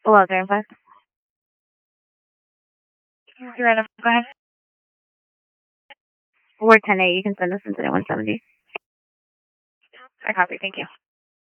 Well, Grandpa. You're right. Go ahead. We're 10A. You can send us into the 170. I copy. Thank you.